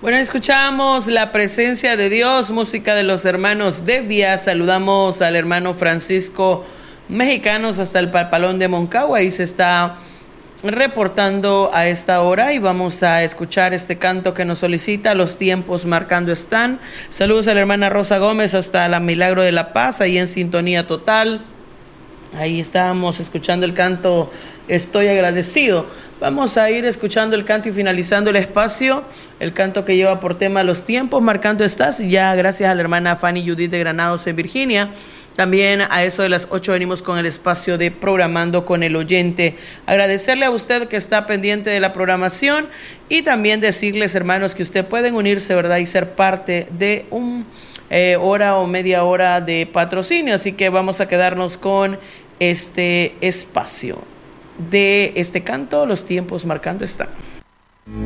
Bueno, escuchamos La Presencia de Dios, música de los hermanos Devia. Saludamos al hermano Francisco Mexicanos hasta el Papalón de Moncagua. Ahí se está reportando a esta hora y vamos a escuchar este canto que nos solicita. Los tiempos marcando están. Saludos a la hermana Rosa Gómez hasta la Milagro de la Paz, ahí en sintonía total. Ahí estábamos escuchando el canto Estoy agradecido. Vamos a ir escuchando el canto y finalizando el espacio. El canto que lleva por tema Los tiempos marcando estás. Ya gracias a la hermana Fanny Judith de Granados en Virginia. También a eso de las 8 venimos con el espacio de Programando con el Oyente. Agradecerle a usted que está pendiente de la programación y también decirles, hermanos, que ustedes pueden unirse, ¿verdad? Y ser parte de un hora o media hora de patrocinio. Así que vamos a quedarnos con este espacio de este canto, Los tiempos marcando están.